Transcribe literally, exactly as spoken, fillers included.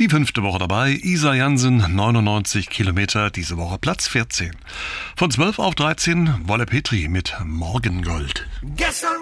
Die fünfte Woche dabei, Isa Jansen, neunundneunzig Kilometer, diese Woche Platz vierzehn. Von zwölf auf dreizehn, Wolle Petri mit Morgengold. Gestern